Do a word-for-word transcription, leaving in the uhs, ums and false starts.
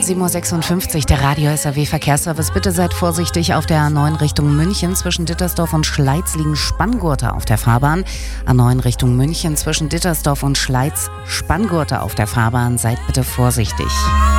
sieben Uhr sechsundfünfzig, der Radio S R W Verkehrsservice. Bitte seid vorsichtig auf der A neun Richtung München. Zwischen Dittersdorf und Schleiz liegen Spanngurte auf der Fahrbahn. A neun Richtung München zwischen Dittersdorf und Schleiz Spanngurte auf der Fahrbahn. Seid bitte vorsichtig.